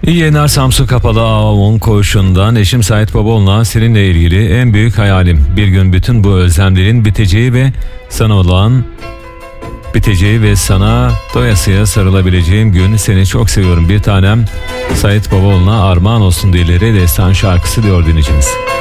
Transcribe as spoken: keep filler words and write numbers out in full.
İyi yayınlar. Samsun Kapalı Avon Koğuşu'ndan eşim Sait Babaoğlu'na seninle ilgili en büyük hayalim bir gün bütün bu özlemlerin biteceği ve sana olan biteceği ve sana doyasıya sarılabileceğim gün. Seni çok seviyorum bir tanem. Sait Babaoğlu'na armağan olsun diyeleri destan şarkısı diyor dinleyicimiz.